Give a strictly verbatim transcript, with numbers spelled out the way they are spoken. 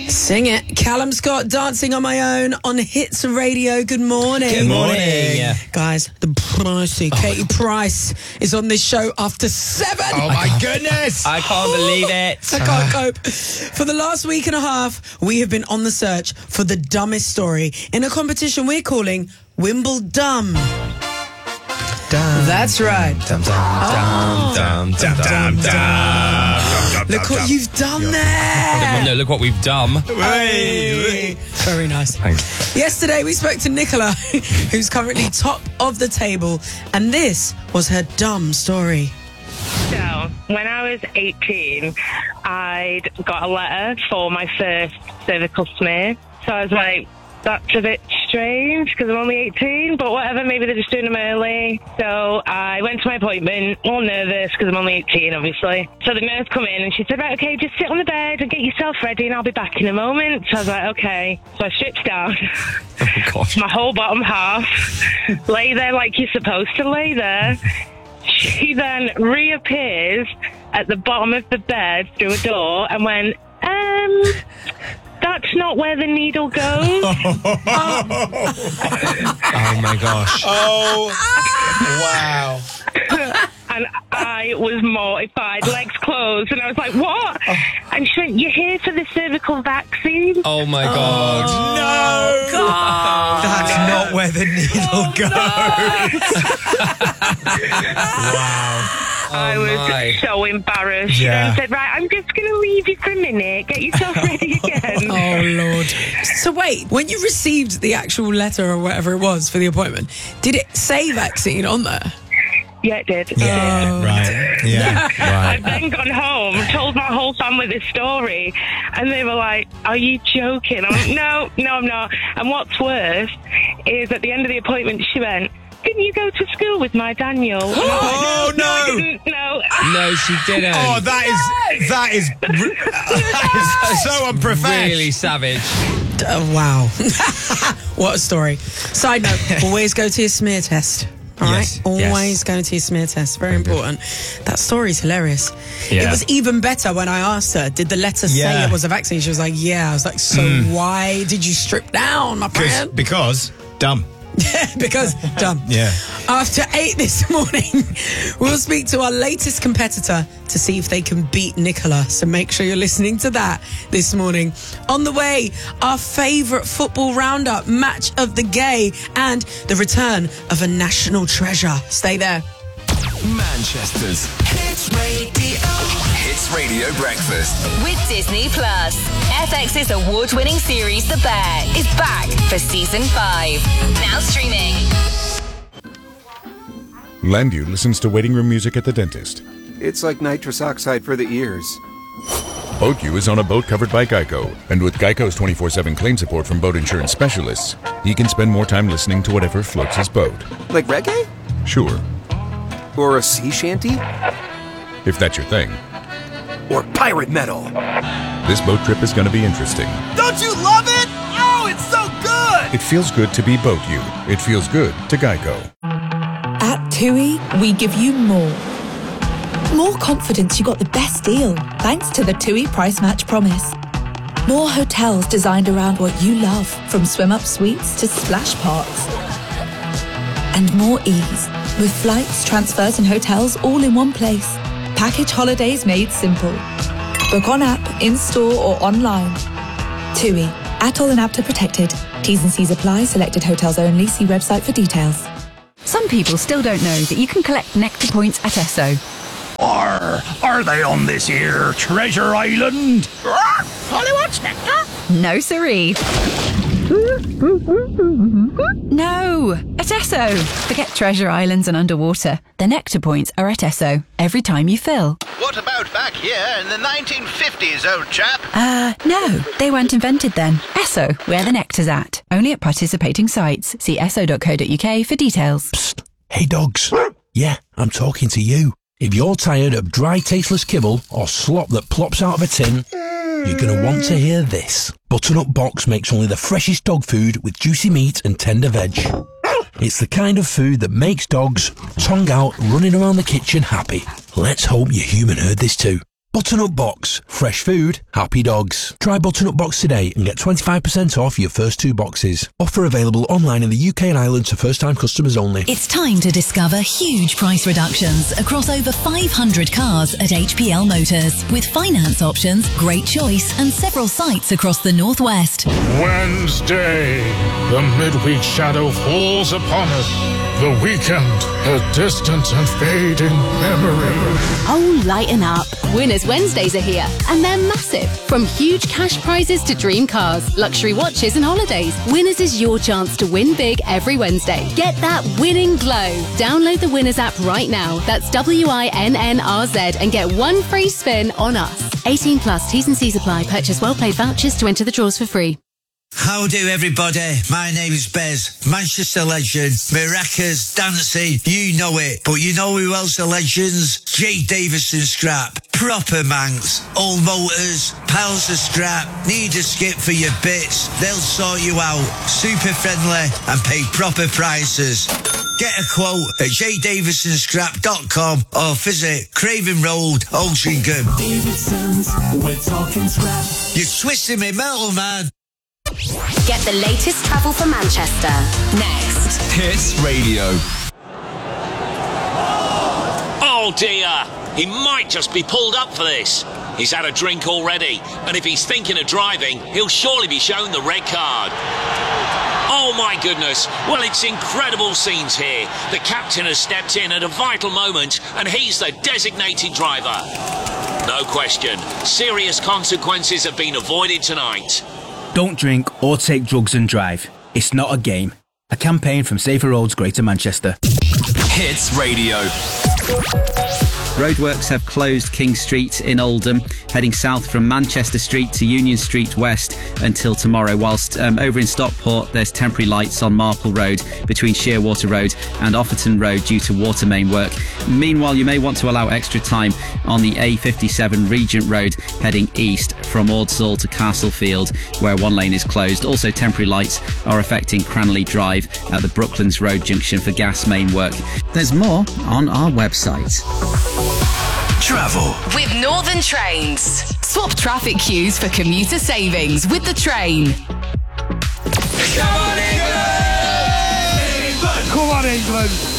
Sing it. Callum Scott, Dancing on My Own on Hits Radio. Good morning. Good morning. Yeah. Guys, the pricey oh Katie Price is on this show after seven. Oh, my goodness. I can't believe it. I can't cope. For the last week and a half, we have been on the search for the dumbest story in a competition we're calling Wimbledon. Dumb. That's right. Dum, dum, oh. dum, dum, dum, dum, dum. Look what you've done there. No, look what we've done. Hey. Very nice. Thanks. Yesterday we spoke to Nicola, who's currently top of the table, and this was her dumb story. So, when I was eighteen, I'd got a letter for my first cervical smear. So I was like, that's a bit strange because I'm only eighteen, but whatever, maybe they're just doing them early. So I went to my appointment, all nervous because I'm only eighteen, obviously. So the nurse come in and she said, right, okay, just sit on the bed and get yourself ready and I'll be back in a moment. So I was like, okay. So I stripped down. Oh, gosh. My whole bottom half. Lay there like you're supposed to lay there. She then reappears at the bottom of the bed through a door and went, um... that's not where the needle goes. Oh, oh my gosh. Oh, wow. And I was mortified, legs closed, and I was like, what? Oh. And she went, you're here for the cervical vaccine? Oh my God. Oh, no. God. That's no. not where the needle oh, goes. No. Wow. I oh was my. so embarrassed. Yeah. She then said, right, I'm just going to leave you for a minute. Get yourself ready again. Oh, Lord. So wait, when you received the actual letter or whatever it was for the appointment, did it say vaccine on there? Yeah, it did. Yeah, Oh. right. Yeah, I've right. then gone home, told my whole family this story, and they were like, are you joking? I'm like, no, no, I'm not. And what's worse is at the end of the appointment, she went, didn't you go to school with my Daniel? And I was Oh, like, no! No, I no. didn't, no. No, she didn't. Oh, that is that is that is so unprofessional. Really savage. Uh, wow. What a story. Side note, always go to your smear test. All right? Yes, Always yes. go to your smear test. Very important. That story's hilarious. Yeah. It was even better when I asked her, did the letter say Yeah. it was a vaccine? She was like, yeah. I was like, so Mm. why did you strip down, my friend? Because dumb. Because dumb. Yeah. After eight this morning, we'll speak to our latest competitor to see if they can beat Nicola. So make sure you're listening to that this morning. On the way, our favourite football roundup, match of the gay, and the return of a national treasure. Stay there. Manchester's Hits Radio. Hits Radio Breakfast. With Disney Plus. F X's award-winning series The Bear is back for season five. Now streaming. Landu listens to waiting room music at the dentist. It's like nitrous oxide for the ears. BoatU is on a boat covered by Geico, and with Geico's twenty-four seven claim support from boat insurance specialists, he can spend more time listening to whatever floats his boat. Like reggae? Sure, Or a sea shanty? if that's your thing. Or pirate metal? This boat trip is going to be interesting. Don't you love it? Oh, it's so good! It feels good to be BoatU. It feels good to Geico. At TUI, we give you more. More confidence you got the best deal, thanks to the TUI Price Match Promise. More hotels designed around what you love, from swim-up suites to splash parks. And more ease, with flights, transfers and hotels all in one place. Package holidays made simple. Book on app, in-store or online. TUI, Atoll and APTA protected. T's and C's apply, selected hotels only. See website for details. Some people still don't know that you can collect Nectar points at Esso. Are, are they on this here Treasure Island? Hollywood's Nectar? No, siree. No, at Esso. Forget treasure islands and underwater. The Nectar points are at Esso every time you fill. What about back here in the nineteen fifties, old chap? Uh, no, they weren't invented then. Esso, where the nectar's at. Only at participating sites. See esso dot co dot uk for details. Psst. Hey, dogs. Yeah, I'm talking to you. If you're tired of dry, tasteless kibble or slop that plops out of a tin, you're going to want to hear this. Butternut Box makes only the freshest dog food with juicy meat and tender veg. It's the kind of food that makes dogs, tongue out, running around the kitchen happy. Let's hope your human heard this too. Butternut Box. Fresh food, happy dogs. Try Butternut Box today and get twenty-five percent off your first two boxes. Offer available online in the U K and Ireland to first-time customers only. It's time to discover huge price reductions across over five hundred cars at H P L Motors. With finance options, great choice and several sites across the northwest. Wednesday, the midweek shadow falls upon us. The weekend, a distant and fading memory. Oh, lighten up. Winners Wednesdays are here, and they're massive. From huge cash prizes to dream cars, luxury watches and holidays, Winners is your chance to win big every Wednesday. Get that winning glow. Download the Winners app right now. That's W I N N R Z and get one free spin on us. eighteen plus, T's and C's apply. Purchase well-played vouchers to enter the draws for free. How do everybody? My name is Bez, Manchester legend, Maracas, Dancy, you know it. But you know who else are legends? Jay Davison Scrap, proper Manx, old motors, pals of scrap, need a skip for your bits, they'll sort you out, super friendly and pay proper prices. Get a quote at j davison scrap dot com or visit Craven Road, Altrincham. Davidson's, we're talking scrap. You're twisting me metal, man. Get the latest travel for Manchester next. Hits Radio. Oh dear, he might just be pulled up for this. He's had a drink already, and if he's thinking of driving, he'll surely be shown the red card. Oh my goodness, well it's incredible scenes here. The captain has stepped in at a vital moment, and he's the designated driver. No question, serious consequences have been avoided tonight. Don't drink or take drugs and drive. It's not a game. A campaign from Safer Roads, Greater Manchester. Hits Radio. Roadworks have closed King Street in Oldham, heading south from Manchester Street to Union Street West until tomorrow, whilst um, over in Stockport there's temporary lights on Marple Road between Shearwater Road and Offerton Road due to water main work. Meanwhile, you may want to allow extra time on the A fifty-seven Regent Road heading east from Ordsall to Castlefield, where one lane is closed. Also, temporary lights are affecting Cranley Drive at the Brooklands Road junction for gas main work. There's more on our website. Travel with Northern Trains. Swap traffic queues for commuter savings with the train. Come on, England! Come on, England!